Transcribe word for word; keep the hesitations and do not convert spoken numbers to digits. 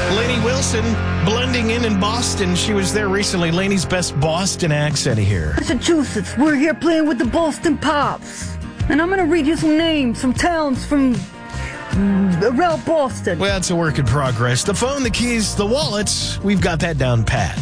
Lainey Wilson blending in in Boston. She was there recently. Lainey's best Boston accent here. Massachusetts, we're here playing with the Boston Pops. And I'm going to read you some names from towns from around Boston. Well, it's a work in progress. The phone, the keys, the wallets, we've got that down pat.